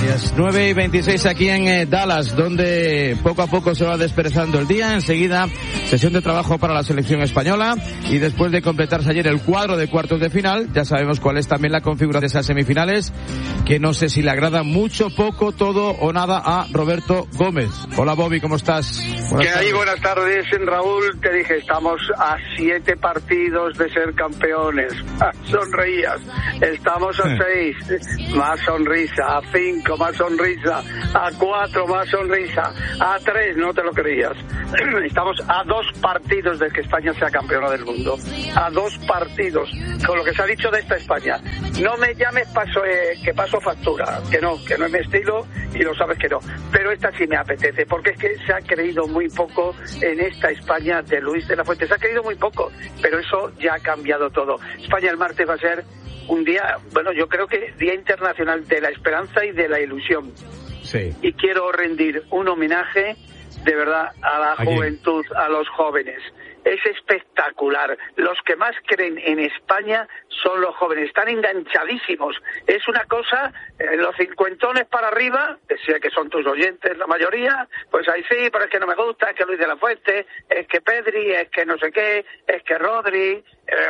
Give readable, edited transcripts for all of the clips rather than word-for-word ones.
Canarias. 9:26 aquí en Dallas, donde poco a poco se va desperezando el día. Enseguida, sesión de trabajo para la selección española. Y después de completarse ayer el cuadro de cuartos de final, ya sabemos cuál es también la configuración de esas semifinales, que no sé si le agrada mucho, poco, todo o nada a Roberto Gómez. Hola Bobby, ¿cómo estás? Buenas tardes, Raúl. Te dije, estamos a 7 partidos de ser campeones. Sonreías. Estamos a 6, más sonrisa. A 5, más sonrisa. A 4, más sonrisa. A 3, no te lo creías. Estamos a 2 partidos de que España sea campeona del mundo. A 2 partidos. Con lo que se ha dicho de esta España. No me llames que paso factura. Que no es mi estilo y lo sabes que no. Pero esta sí me apetece, porque es que se ha creído muy poco en esta España de Luis de la Fuente. Se ha creído muy poco, pero eso ya ha cambiado todo. España el martes va a ser un día, bueno, yo creo que Día Internacional de la Esperanza y de la Ilusión. Sí. Y quiero rendir un homenaje, de verdad, a la juventud, a los jóvenes. Es espectacular. Los que más creen en España son los jóvenes. Están enganchadísimos. Es una cosa, los cincuentones para arriba, que sé que son tus oyentes la mayoría, pues ahí sí, pero es que no me gusta, es que Luis de la Fuente, es que Pedri, es que no sé qué, es que Rodri,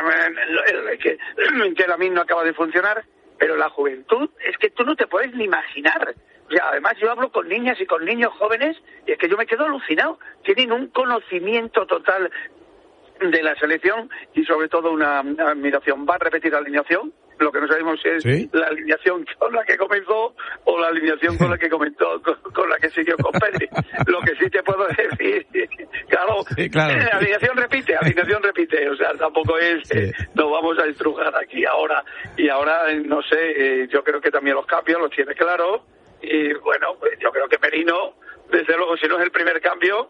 que la misma no acaba de funcionar. Pero la juventud, es que tú no te puedes ni imaginar. O sea, además yo hablo con niñas y con niños jóvenes y es que yo me quedo alucinado. Tienen un conocimiento total de la selección y sobre todo una admiración. ¿Va a repetir la alineación? Lo que no sabemos es la alineación con la que comenzó o la alineación con la que comentó, con la que siguió con Pedri. Lo que sí te puedo decir, claro. La alineación repite, o sea, tampoco es, nos vamos a estrujar aquí ahora. Y ahora, no sé, yo creo que también los cambios los tiene claro. Y bueno, pues yo creo que Merino, desde luego, si no es el primer cambio,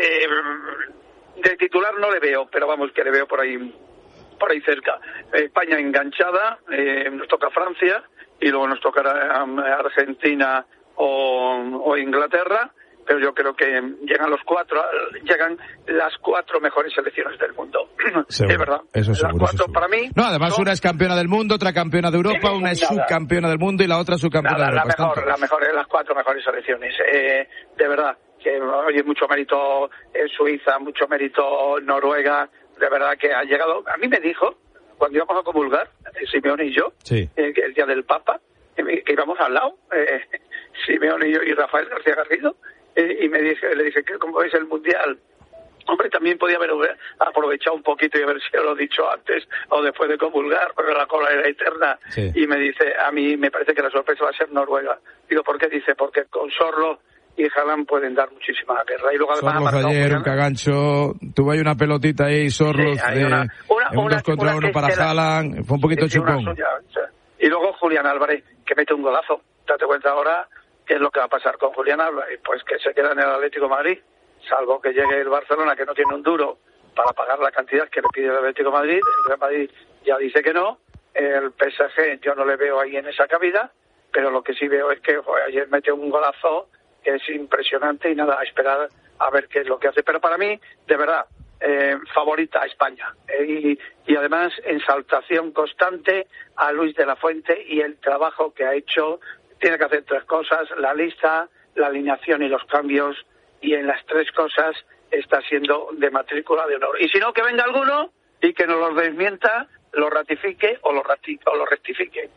de titular no le veo, pero vamos, que le veo por ahí cerca. España enganchada, nos toca Francia y luego nos tocará Argentina o Inglaterra, pero yo creo que llegan las 4 mejores selecciones del mundo. Seguro, es verdad. Eso las seguro, 4 para mí. No, además una es campeona del mundo, otra campeona de Europa, una es subcampeona del mundo y la otra subcampeona de Europa. La mejor, las 4 mejores selecciones. De verdad, que oye, mucho mérito Suiza, mucho mérito Noruega, de verdad que ha llegado. A mí me dijo, cuando íbamos a comulgar, Simeone y yo, el día del Papa, que íbamos al lado, Simeone y yo y Rafael García Garrido, y le dije, ¿cómo es el Mundial? Hombre, también podía haber aprovechado un poquito y haber sido lo dicho antes o después de comulgar, porque la cola era eterna. Sí. Y me dice, a mí me parece que la sorpresa va a ser Noruega. Digo, ¿por qué? Dice, porque con Sorlo y Haaland pueden dar muchísima guerra. Y luego además Sorlos ayer, un cagancho, tuvo ahí una pelotita ahí, Sorlos, un 2 contra 1 para Haaland, fue un poquito chupón. Y luego Julián Álvarez, que mete un golazo. Date cuenta ahora qué es lo que va a pasar con Julián Álvarez, pues que se queda en el Atlético de Madrid, salvo que llegue el Barcelona, que no tiene un duro para pagar la cantidad que le pide el Atlético de Madrid. El Real Madrid ya dice que no. El PSG yo no le veo ahí en esa cabida, pero lo que sí veo es que ayer mete un golazo que es impresionante y nada, a esperar a ver qué es lo que hace. Pero para mí, de verdad, favorita a España. Y además, exaltación constante a Luis de la Fuente y el trabajo que ha hecho. Tiene que hacer 3 cosas, la lista, la alineación y los cambios, y en las 3 cosas está siendo de matrícula de honor. Y si no, que venga alguno y que nos lo desmienta, lo ratifique o lo rectifique.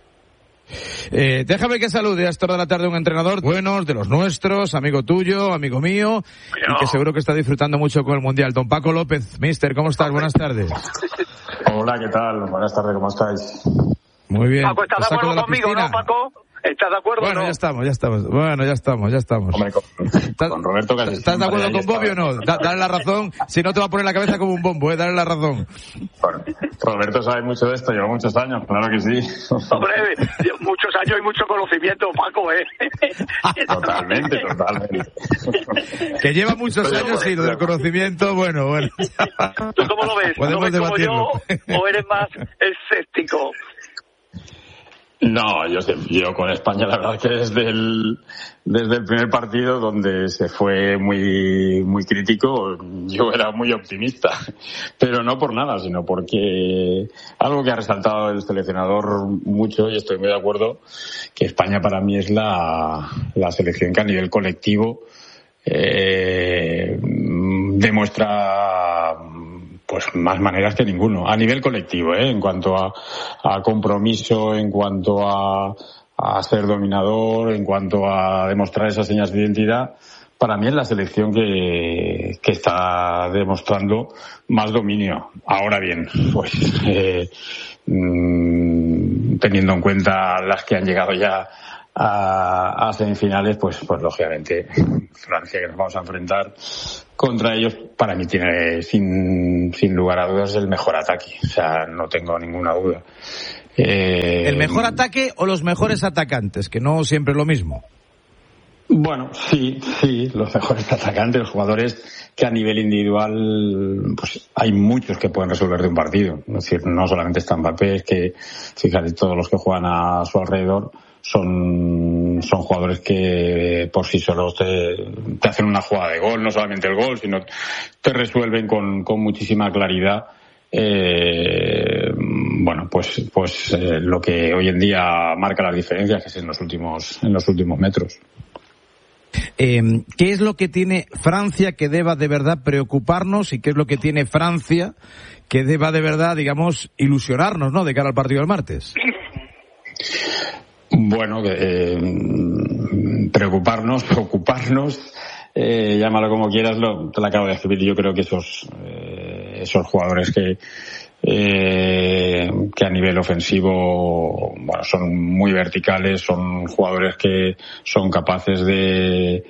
Déjame que salude a esta hora de la tarde un entrenador bueno, de los nuestros, amigo tuyo, amigo mío, y que seguro que está disfrutando mucho con el Mundial. Don Paco López, mister, ¿cómo estás? Buenas tardes. Hola, ¿qué tal? Buenas tardes, ¿cómo estáis? Muy bien. Paco, ¿estás de acuerdo conmigo, no, Paco? ¿Estás de acuerdo? Bueno, no? ya estamos. Bueno, ya estamos. Hombre, con Roberto casi. ¿Estás de acuerdo con Bobby o no? Dale la razón, si no te va a poner la cabeza como un bombo, dale la razón. Bueno, Roberto sabe mucho de esto, lleva muchos años, claro que sí. Hombre, muchos años y mucho conocimiento, Paco, Totalmente. Que lleva muchos años y lo del conocimiento, bueno. ¿Tú cómo lo ves? Podemos ¿Lo ves como debatirlo. yo o eres más escéptico? No, yo con España la verdad que desde el primer partido, donde se fue muy muy crítico, yo era muy optimista, pero no por nada, sino porque algo que ha resaltado el seleccionador mucho, y estoy muy de acuerdo, que España para mí es la selección que a nivel colectivo demuestra pues más maneras que ninguno, a nivel colectivo, en cuanto a compromiso, en cuanto a ser dominador, en cuanto a demostrar esas señas de identidad. Para mí es la selección que está demostrando más dominio. Ahora bien, pues teniendo en cuenta las que han llegado ya a semifinales, pues lógicamente Francia, que nos vamos a enfrentar contra ellos, para mí tiene sin lugar a dudas el mejor ataque, o sea, no tengo ninguna duda. ¿El mejor ataque o los mejores atacantes? Que no siempre es lo mismo. Bueno, sí, los mejores atacantes, los jugadores que a nivel individual, pues hay muchos que pueden resolver de un partido. Es decir, no solamente está Mbappé, es que fíjate, todos los que juegan a su alrededor son jugadores que por sí solos te hacen una jugada de gol, no solamente el gol, sino te resuelven con muchísima claridad. Bueno, pues lo que hoy en día marca las diferencias, que es en los últimos metros. ¿Qué es lo que tiene Francia que deba de verdad preocuparnos y qué es lo que tiene Francia que deba de verdad, digamos, ilusionarnos, ¿no?, de cara al partido del martes? Bueno, preocuparnos, ocuparnos, llámalo como quieras, te lo acabo de escribir. Yo creo que esos jugadores que a nivel ofensivo, bueno, son muy verticales, son jugadores que son capaces de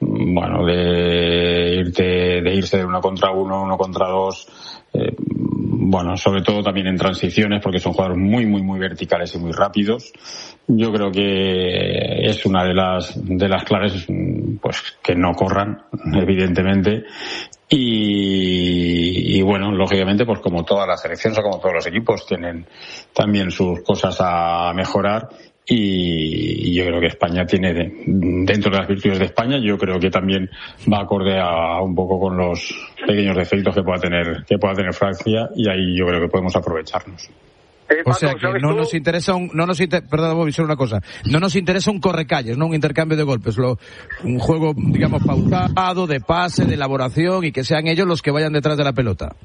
irse de 1 contra 1, 1 contra 2, bueno, sobre todo también en transiciones, porque son jugadores muy, muy, muy verticales y muy rápidos. Yo creo que es una de las claves, pues que no corran, evidentemente. Y bueno, lógicamente, pues como todas las selecciones o como todos los equipos tienen también sus cosas a mejorar. Y yo creo que España tiene, dentro de las virtudes de España, yo creo que también va acorde a un poco con los pequeños defectos que pueda tener Francia, y ahí yo creo que podemos aprovecharnos. O sea que no nos interesa perdón, Bobby, solo una cosa. No nos interesa un correcalles, no un intercambio de golpes, un juego, digamos, pautado, de pase, de elaboración, y que sean ellos los que vayan detrás de la pelota.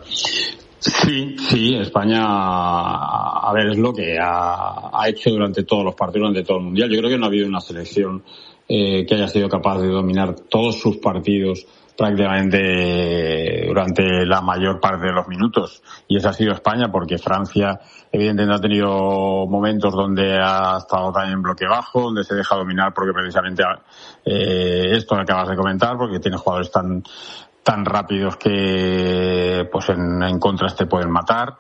Sí, España, a ver, es lo que ha hecho durante todos los partidos, durante todo el Mundial. Yo creo que no ha habido una selección que haya sido capaz de dominar todos sus partidos prácticamente durante la mayor parte de los minutos, y esa ha sido España, porque Francia evidentemente ha tenido momentos donde ha estado también en bloque bajo, donde se deja dominar, porque precisamente esto que acabas de comentar, porque tiene jugadores tan rápidos que pues en contras te pueden matar.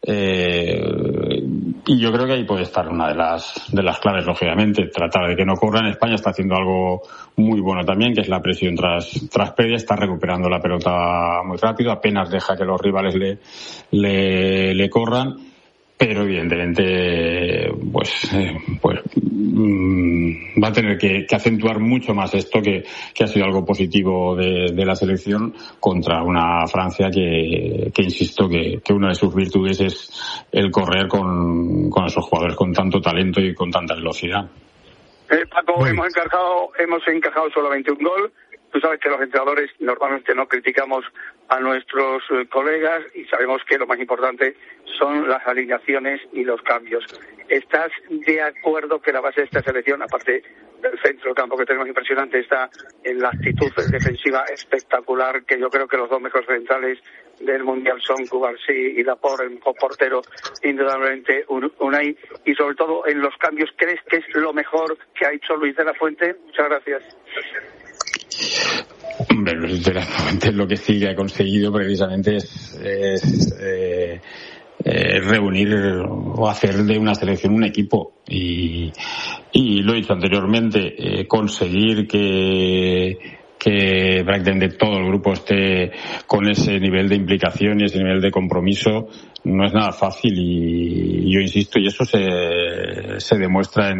Y yo creo que ahí puede estar una de las claves, lógicamente, tratar de que no corran. España está haciendo algo muy bueno también, que es la presión tras pérdida, está recuperando la pelota muy rápido, apenas deja que los rivales le corran, pero evidentemente va a tener que acentuar mucho más esto, que ha sido algo positivo de la selección contra una Francia que insisto que una de sus virtudes es el correr con esos jugadores con tanto talento y con tanta velocidad. Paco, hemos encajado solamente un gol. Tú sabes que los entrenadores normalmente no criticamos a nuestros colegas, y sabemos que lo más importante son las alineaciones y los cambios. ¿Estás de acuerdo que la base de esta selección, aparte del centro del campo que tenemos impresionante, está en la actitud defensiva espectacular, que yo creo que los dos mejores centrales del Mundial son Cubarsí y Laporte, el mejor portero, indudablemente Unai, y sobre todo en los cambios? ¿Crees que es lo mejor que ha hecho Luis de la Fuente? Muchas gracias. Hombre, Luis de la Fuente lo que sí que ha conseguido precisamente es reunir o hacer de una selección un equipo, y lo he dicho anteriormente, conseguir que que prácticamente todo el grupo esté con ese nivel de implicación y ese nivel de compromiso no es nada fácil, y yo insisto, y eso se demuestra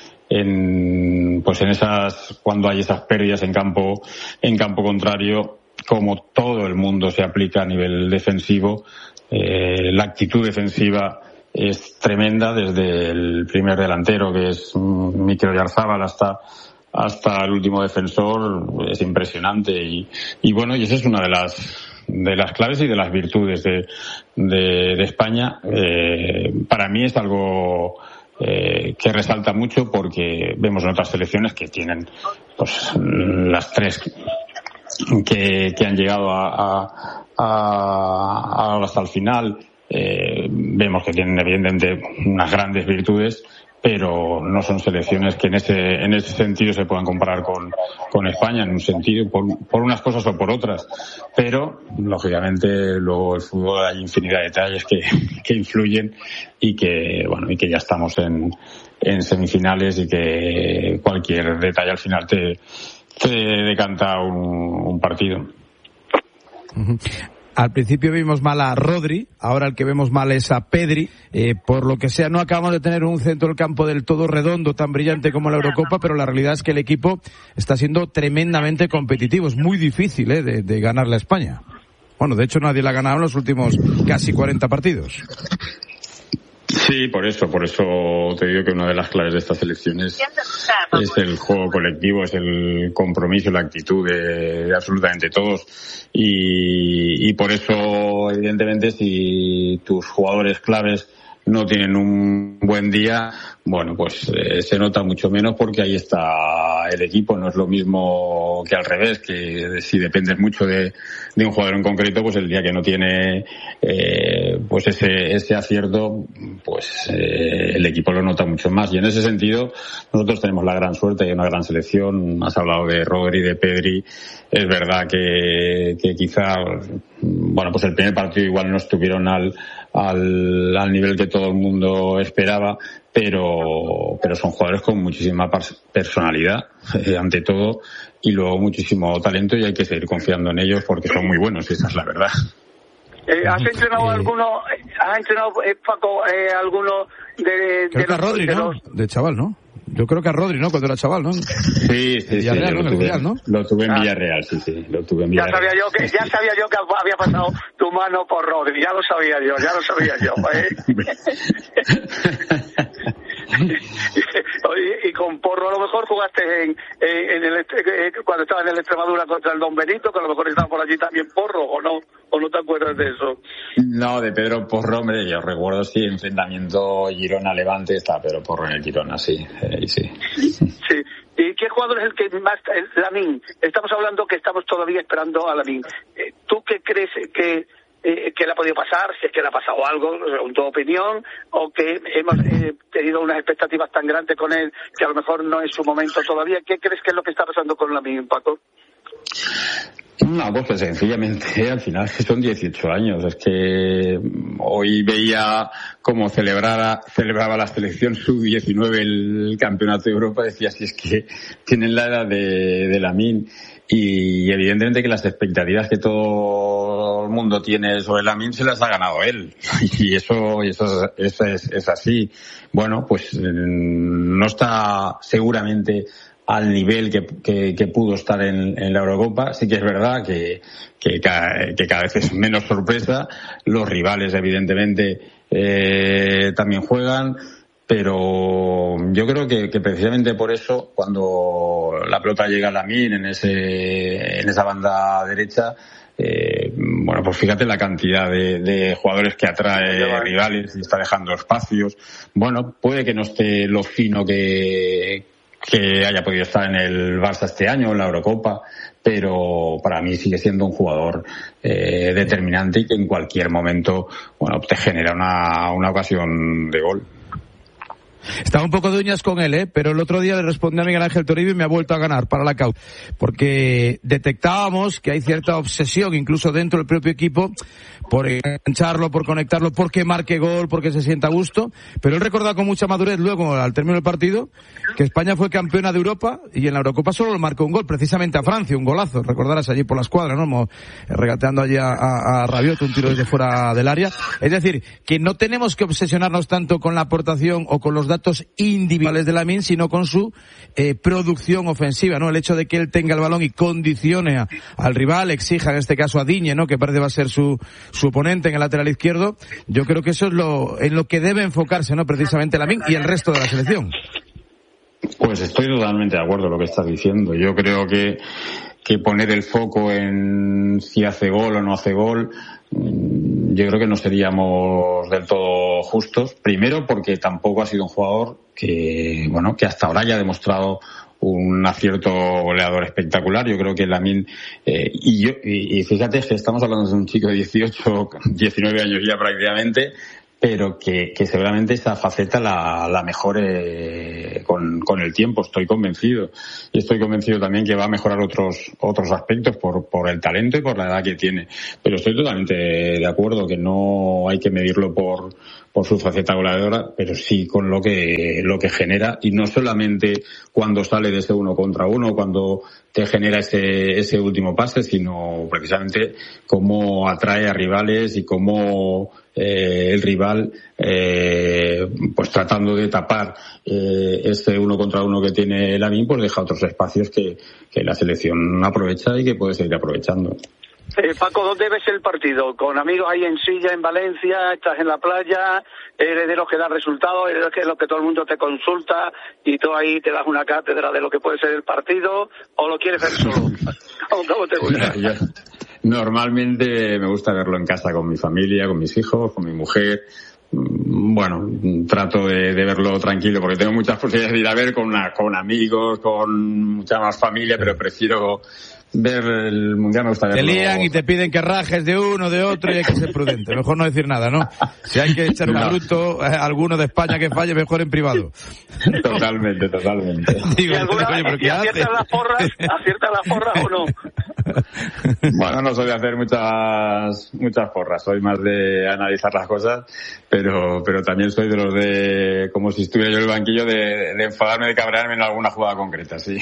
cuando hay esas pérdidas en campo contrario, como todo el mundo se aplica a nivel defensivo. La actitud defensiva es tremenda, desde el primer delantero, que es Mikel Oyarzabal, hasta el último defensor. Es impresionante, y bueno, y esa es una de las claves y de las virtudes de España. Para mí es algo que resalta mucho, porque vemos en otras selecciones que tienen pues las tres que han llegado hasta el final. Vemos que tienen evidentemente unas grandes virtudes, pero no son selecciones que en ese sentido se puedan comparar con España, en un sentido, por unas cosas o por otras. Pero lógicamente luego el fútbol, hay infinidad de detalles que influyen, y que ya estamos en semifinales, y que cualquier detalle al final te decanta un partido. Uh-huh. Al principio vimos mal a Rodri, ahora el que vemos mal es a Pedri. Por lo que sea, no acabamos de tener un centro del campo del todo redondo, tan brillante como la Eurocopa, pero la realidad es que el equipo está siendo tremendamente competitivo. Es muy difícil de ganarle a España. Bueno, de hecho nadie la ha ganado en los últimos casi 40 partidos. Sí, por eso te digo que una de las claves de esta selección es el juego colectivo, es el compromiso, la actitud de absolutamente todos, y por eso, evidentemente, si tus jugadores claves no tienen un buen día, bueno, pues se nota mucho menos, porque ahí está el equipo. No es lo mismo que al revés, que si dependes mucho de un jugador en concreto, pues el día que no tiene pues ese acierto, pues el equipo lo nota mucho más. Y en ese sentido nosotros tenemos la gran suerte de una gran selección. Has hablado de Rodri, de Pedri. Es verdad que quizá, bueno, pues el primer partido igual no estuvieron al nivel que todo el mundo esperaba, pero son jugadores con muchísima personalidad, ante todo, y luego muchísimo talento, y hay que seguir confiando en ellos, porque son muy buenos, esa es la verdad. ¿Has entrenado Paco, alguno de creo que a Rodri, ¿no? De chaval, ¿no? Yo creo que a Rodri, ¿no? Cuando era chaval, ¿no? Sí. Lo tuve en Villarreal, sí. Lo tuve en Villarreal. Ya sabía yo que había pasado tu mano por Rodri. Ya lo sabía yo. Y con Porro a lo mejor jugaste cuando estaba en el Extremadura contra el Don Benito, que a lo mejor estaba por allí también Porro, ¿o no te acuerdas de eso? No, de Pedro Porro, hombre, yo recuerdo, sí, enfrentamiento Girona-Levante, está Pedro Porro en el Girona, sí. Sí. ¿Y qué jugador es el que más? Lamine. Estamos hablando que estamos todavía esperando a Lamine. ¿Tú qué crees que le ha podido pasar? Si es que le ha pasado algo, en tu opinión, o que hemos tenido unas expectativas tan grandes con él que a lo mejor no es su momento todavía. ¿Qué crees que es lo que está pasando con Lamine, Paco? No, pues sencillamente al final son 18 años. Es que hoy veía cómo celebraba la selección sub-19 el campeonato de Europa. Decía, si es que tienen la edad de Lamine, y evidentemente que las expectativas que todo el mundo tiene sobre Lamine se las ha ganado él, y eso es así. Bueno, pues no está seguramente al nivel que pudo estar en la Eurocopa. Sí que es verdad que cada vez es menos sorpresa. Los rivales, evidentemente, también juegan, pero yo creo que precisamente por eso, cuando la pelota llega a Lamine en esa banda derecha, bueno, pues fíjate la cantidad de jugadores que atrae rivales y está dejando espacios. Bueno, puede que no esté lo fino que haya podido estar en el Barça este año, en la Eurocopa, pero para mí sigue siendo un jugador determinante, y que en cualquier momento, bueno, te genera una ocasión de gol. Estaba un poco de uñas con él, pero el otro día le respondí a Miguel Ángel Toribio y me ha vuelto a ganar para la causa, porque detectábamos que hay cierta obsesión, incluso dentro del propio equipo, por engancharlo, por conectarlo, porque marque gol, porque se sienta a gusto, pero él recordaba con mucha madurez luego, al término del partido, que España fue campeona de Europa y en la Eurocopa solo le marcó un gol, precisamente a Francia, un golazo, recordarás allí por la escuadra, ¿no? Regateando allí a Rabiot, un tiro desde fuera del área. Es decir, que no tenemos que obsesionarnos tanto con la aportación o con los datos individuales de Lamine, sino con su producción ofensiva, ¿no? El hecho de que él tenga el balón y condicione al rival, exija en este caso a Digne, ¿no? Que parece va a ser su oponente en el lateral izquierdo. Yo creo que eso es en lo que debe enfocarse, ¿no? Precisamente Lamine y el resto de la selección. Pues estoy totalmente de acuerdo con lo que estás diciendo. Yo creo que poner el foco en si hace gol o no hace gol, yo creo que no seríamos del todo justos. Primero porque tampoco ha sido un jugador que hasta ahora haya demostrado un acierto goleador espectacular. Yo creo que Lamine, y fíjate que estamos hablando de un chico de 18, 19 años ya prácticamente, pero que seguramente esa faceta la mejore con el tiempo, estoy convencido. Y estoy convencido también que va a mejorar otros aspectos por el talento y por la edad que tiene. Pero estoy totalmente de acuerdo que no hay que medirlo por su faceta goleadora, pero sí con lo que genera, y no solamente cuando sale de ese 1 contra 1, cuando te genera ese último pase, sino precisamente cómo atrae a rivales y cómo el rival, pues tratando de tapar ese 1 contra 1 que tiene Lamine, pues deja otros espacios que la selección aprovecha y que puede seguir aprovechando. Paco, ¿dónde ves el partido? ¿Con amigos ahí en Silla, en Valencia? ¿Estás en la playa? ¿Eres de los que da resultados? ¿Eres de los que todo el mundo te consulta y tú ahí te das una cátedra de lo que puede ser el partido? ¿O lo quieres ver solo? ¿Cómo te gusta? Normalmente me gusta verlo en casa con mi familia, con mis hijos, con mi mujer. Bueno, trato de verlo tranquilo porque tengo muchas posibilidades de ir a ver con amigos, con mucha más familia, pero prefiero ver el Mundial, me gusta verlo. Te lían y te piden que rajes de uno, de otro, y hay que ser prudente. Mejor no decir nada, ¿no? Si hay que echarle a bruto a alguno de España que falle, mejor en privado. Totalmente. Digo, ¿aciertas las porras o no? Bueno, no soy de hacer muchas porras, soy más de analizar las cosas, pero también soy de los de, como si estuviera yo en el banquillo, de enfadarme, de cabrearme en alguna jugada concreta, sí.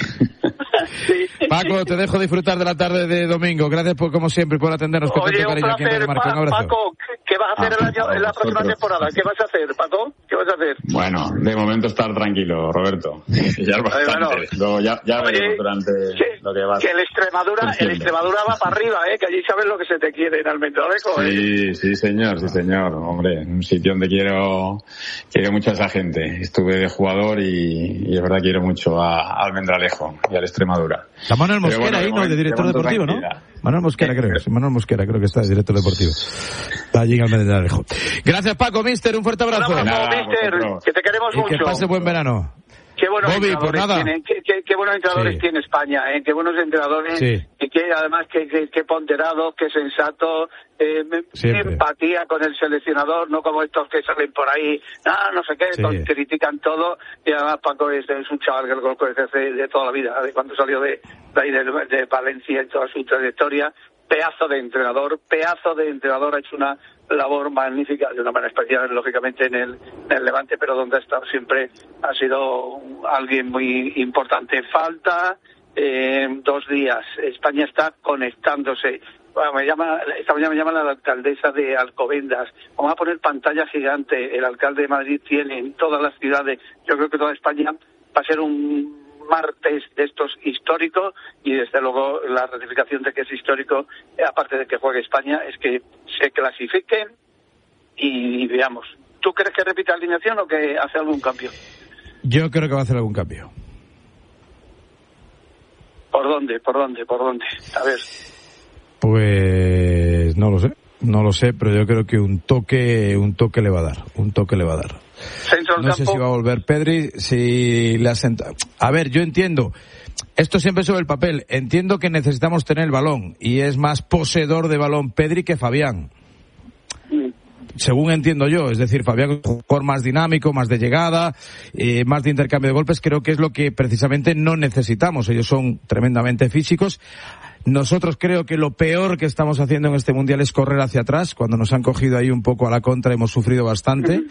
Paco, te dejo disfrutar de la tarde de domingo. Gracias como siempre por atendernos con tanto cariño aquí en Radio Marca. Un abrazo. Paco, ¿qué vas a hacer en la próxima temporada? ¿Qué vas a hacer, Paco? ¿Qué vas a hacer? Bueno, de momento estar tranquilo, Roberto. Ya es bastante. Luego ya veremos durante lo que va. Que el Extremadura va para arriba, que allí sabes lo que se te quiere en Almendralejo. Sí, señor. Hombre, un sitio donde quiero mucho a esa gente. Estuve de jugador y es verdad quiero mucho a Almendralejo y al Extremadura. Está Manuel Mosquera ahí, ¿no? De director deportivo, ¿no? Manuel Mosquera creo que está de director deportivo. Está allí en Almendralejo. Gracias, Paco, mister, un fuerte abrazo. Mister, que te queremos mucho. Y que pase buen verano. Qué buenos Bobby, entrenadores tiene, qué buenos entrenadores tiene España, qué buenos entrenadores, y que además que ponderados, que sensatos, empatía con el seleccionador, no como estos que salen por ahí, no sé qué, critican todo, y además Paco es un chaval que lo conozco desde de toda la vida, de cuando salió de ahí de Valencia en toda su trayectoria. Pedazo de entrenador, ha hecho una labor magnífica, de una manera especial, lógicamente, en el Levante, pero donde ha estado siempre ha sido alguien muy importante. Falta 2 días. España está conectándose. Bueno, esta mañana me llama la alcaldesa de Alcobendas. Vamos a poner pantalla gigante. El alcalde de Madrid tiene en todas las ciudades. Yo creo que toda España va a ser un martes de estos históricos, y desde luego la ratificación de que es histórico, aparte de que juegue España, es que se clasifiquen y veamos. ¿Tú crees que repite alineación o que hace algún cambio? Yo creo que va a hacer algún cambio. ¿Por dónde? A ver. Pues no lo sé, pero yo creo que un toque le va a dar. No sé si va a volver Pedri, si le asenta. A ver, yo entiendo, esto siempre sobre el papel, entiendo que necesitamos tener el balón, y es más poseedor de balón Pedri que Fabián. Según entiendo yo, es decir, Fabián es un jugador más dinámico, más de llegada, más de intercambio de golpes, creo que es lo que precisamente no necesitamos. Ellos son tremendamente físicos. Nosotros creo que lo peor que estamos haciendo en este Mundial es correr hacia atrás. Cuando nos han cogido ahí un poco a la contra hemos sufrido bastante.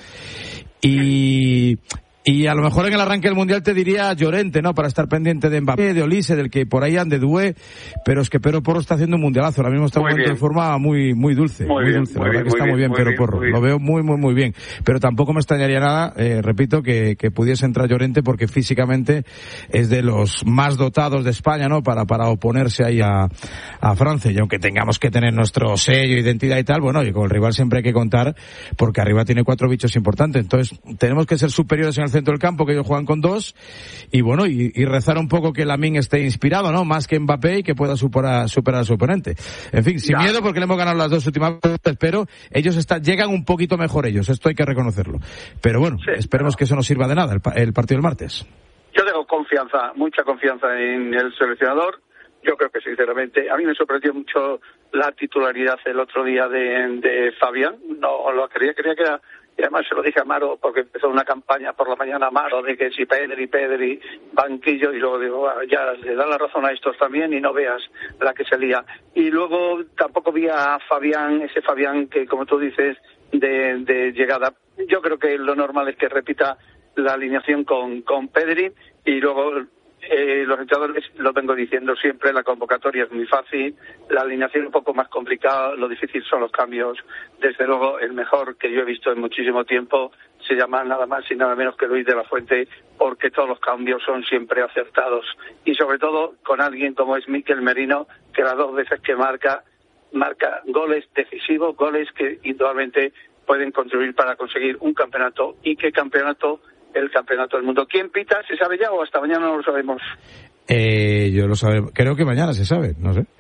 Y a lo mejor en el arranque del Mundial te diría Llorente, ¿no? Para estar pendiente de Mbappé, de Olise, del que por ahí ande Doué, pero es que Pedro Porro está haciendo un mundialazo. Ahora mismo está en un momento de forma muy dulce. Muy dulce. La verdad que está muy bien Pedro Porro. Lo veo muy bien. Pero tampoco me extrañaría nada, repito, que pudiese entrar Llorente porque físicamente es de los más dotados de España, ¿no? Para oponerse ahí a Francia. Y aunque tengamos que tener nuestro sello, identidad y tal, bueno, y con el rival siempre hay que contar porque arriba tiene 4 bichos importantes. Entonces, tenemos que ser superiores en el centro del campo, que ellos juegan con 2, y bueno, y rezar un poco que Lamine esté inspirado, ¿no? Más que Mbappé, y que pueda superar a su oponente. En fin, sin miedo, porque le hemos ganado las 2 últimas veces, pero ellos llegan un poquito mejor ellos, esto hay que reconocerlo. Pero bueno, esperemos que eso no sirva de nada, el partido del martes. Yo tengo confianza, mucha confianza en el seleccionador. Yo creo que sinceramente, a mí me sorprendió mucho la titularidad el otro día de Fabián. No lo creía que era. Y además se lo dije a Maro, porque empezó una campaña por la mañana a Maro de que si Pedri, banquillo, y luego digo, ya le da la razón a estos también y no veas la que se lía. Y luego tampoco vi a Fabián, ese Fabián que, como tú dices, de llegada. Yo creo que lo normal es que repita la alineación con Pedri, y luego los entrenadores, lo vengo diciendo siempre, la convocatoria es muy fácil, la alineación un poco más complicada, lo difícil son los cambios. Desde luego, el mejor que yo he visto en muchísimo tiempo se llama nada más y nada menos que Luis de la Fuente, porque todos los cambios son siempre acertados. Y sobre todo con alguien como es Mikel Merino, que las 2 veces que marca goles decisivos, goles que indudablemente pueden contribuir para conseguir un campeonato. ¿Y qué campeonato? El campeonato del mundo. ¿Quién pita? ¿Se sabe ya o hasta mañana no lo sabemos? Yo lo sabe, creo que mañana se sabe, no sé.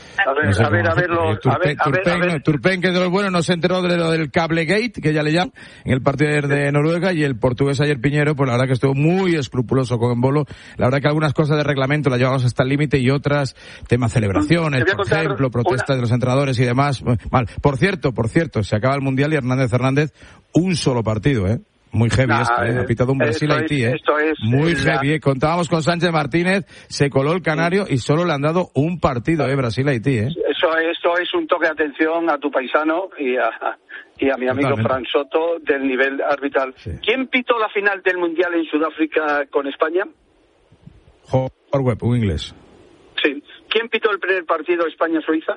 Turpen, que es de los buenos, no se enteró de lo del Cablegate, que ya le llaman, en el partido de Noruega, y el portugués ayer Piñero, pues la verdad que estuvo muy escrupuloso con Embolo. La verdad que algunas cosas de reglamento las llevamos hasta el límite y otras, tema celebraciones, por ejemplo, protestas de los entrenadores y demás. Mal. Por cierto, se acaba el Mundial y Hernández, un solo partido, Muy heavy ha pitado un Brasil-Haití, muy heavy, Contábamos con Sánchez Martínez, se coló el canario y solo le han dado un partido, Brasil-Haití, Eso es un toque de atención a tu paisano y a mi amigo Fran Soto del nivel arbitral. Sí. ¿Quién pitó la final del Mundial en Sudáfrica con España? Webb, un inglés. Sí. ¿Quién pitó el primer partido España-Suiza?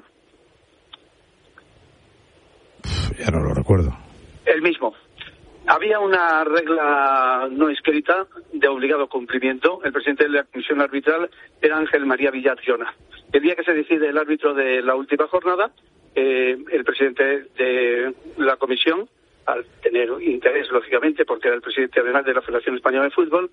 Ya no lo recuerdo. El mismo. Había una regla no escrita de obligado cumplimiento. El presidente de la comisión arbitral era Ángel María Villar Llona. El día que se decide el árbitro de la última jornada, el presidente de la comisión, al tener interés, lógicamente, porque era el presidente además de la Federación Española de Fútbol,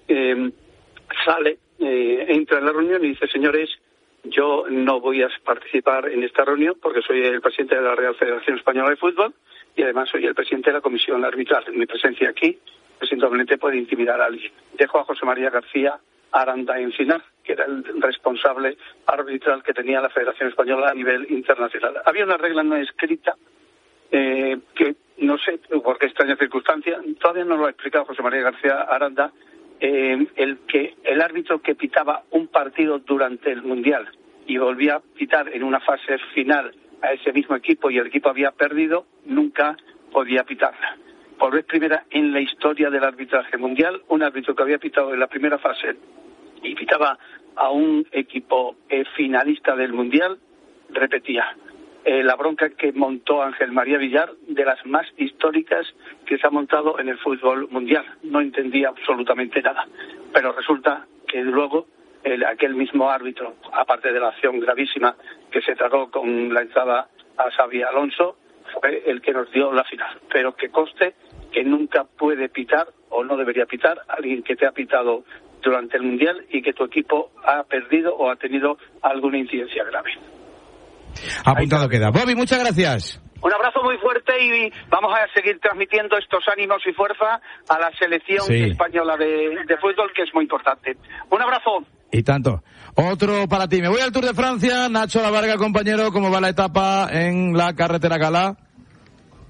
entra en la reunión y dice: señores, yo no voy a participar en esta reunión porque soy el presidente de la Real Federación Española de Fútbol y además soy el presidente de la comisión arbitral. Mi presencia aquí, presuntamente, puede intimidar a alguien. Dejo a José María García Aranda Encinar, que era el responsable arbitral que tenía la Federación Española a nivel internacional. Había una regla no escrita que no sé por qué extraña circunstancia, todavía no lo ha explicado José María García Aranda, el árbitro que pitaba un partido durante el Mundial y volvía a pitar en una fase final a ese mismo equipo y el equipo había perdido, nunca podía pitarla. Por vez primera en la historia del arbitraje mundial, un árbitro que había pitado en la primera fase y pitaba a un equipo finalista del Mundial, repetía. La bronca que montó Ángel María Villar, de las más históricas que se ha montado en el fútbol mundial. No entendía absolutamente nada. Pero resulta que luego aquel mismo árbitro, aparte de la acción gravísima que se trató con la entrada a Xabi Alonso, fue el que nos dio la final. Pero que conste que nunca puede pitar o no debería pitar alguien que te ha pitado durante el Mundial y que tu equipo ha perdido o ha tenido alguna incidencia grave. Apuntado queda. Bobby, muchas gracias. Un abrazo muy fuerte y vamos a seguir transmitiendo estos ánimos y fuerza a la selección española de fútbol, que es muy importante. Un abrazo. Y tanto. Otro para ti. Me voy al Tour de Francia. Nacho Lavarga, compañero, ¿cómo va la etapa en la carretera Galá?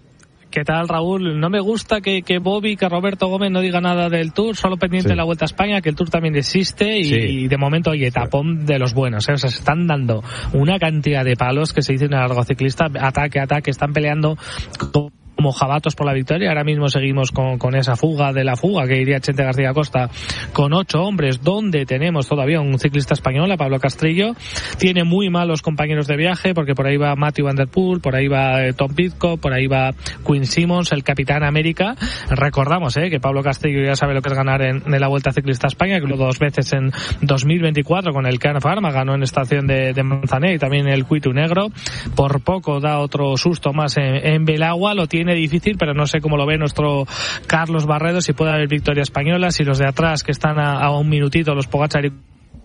¿Qué tal, Raúl? No me gusta que Bobby, que Roberto Gómez no diga nada del Tour, solo pendiente de la Vuelta a España, que el Tour también existe y de momento hay etapón de los buenos, ¿eh? O sea, se están dando una cantidad de palos que se dice en el largo ciclista, ataque, están peleando como jabatos por la victoria. Ahora mismo seguimos con esa fuga de la fuga que diría Chente García Costa, con 8 hombres, donde tenemos todavía un ciclista español, a Pablo Castrillo. Tiene muy malos compañeros de viaje, porque por ahí va Matthew Van Der Poel, por ahí va Tom Pidcock, por ahí va Quinn Simmons, el Capitán América. Recordamos que Pablo Castrillo ya sabe lo que es ganar en la Vuelta Ciclista a España, que lo 2 veces en 2024 con el Can Pharma, ganó en estación de Manzané y también el Cuitu Negro. Por poco da otro susto más en Belagua, lo tiene difícil, pero no sé cómo lo ve nuestro Carlos Barredo, si puede haber victoria española, si los de atrás que están a un minutito, los Pogačar y...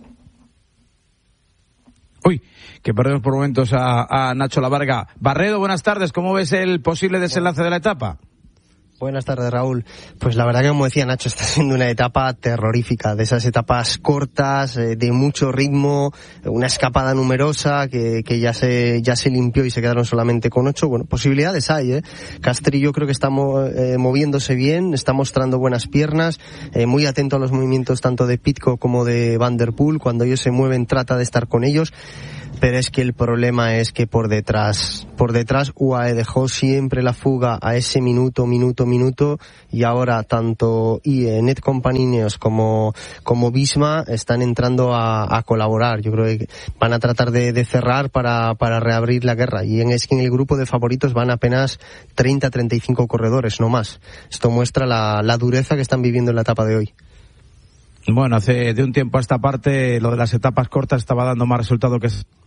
Uy, que perdemos por momentos a Nacho Lavarga. Barredo, buenas tardes, ¿cómo ves el posible desenlace de la etapa? Buenas tardes, Raúl. Pues la verdad que, como decía Nacho, está siendo una etapa terrorífica, de esas etapas cortas, de mucho ritmo, una escapada numerosa que ya se limpió y se quedaron solamente con 8. Bueno, posibilidades hay, Castrillo creo que está moviéndose bien, está mostrando buenas piernas, muy atento a los movimientos tanto de Pidcock como de Van Der Poel. Cuando ellos se mueven trata de estar con ellos, pero es que el problema es que por detrás UAE dejó siempre la fuga a ese minuto, y ahora tanto Net Compañíneos como Visma están entrando a colaborar. Yo creo que van a tratar de cerrar para reabrir la guerra, y es que en el grupo de favoritos van apenas 30-35 corredores, no más. Esto muestra la dureza que están viviendo en la etapa de hoy. Bueno, de un tiempo a esta parte lo de las etapas cortas estaba dando más resultado que